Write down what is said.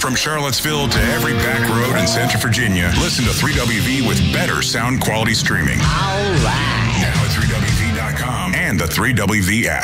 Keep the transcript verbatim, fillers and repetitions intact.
From Charlottesville to every back road in Central Virginia, listen to three W V with better sound quality streaming. All right. Now at three W V dot com and the three W V app.